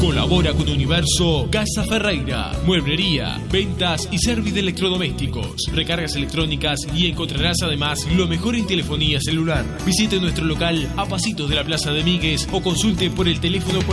Colabora con Universo Casa Ferreira, mueblería, ventas y servicio de electrodomésticos, recargas electrónicas y encontrarás además lo mejor en telefonía celular. Visite nuestro local a pasitos de la Plaza de Míguez o consulte por el teléfono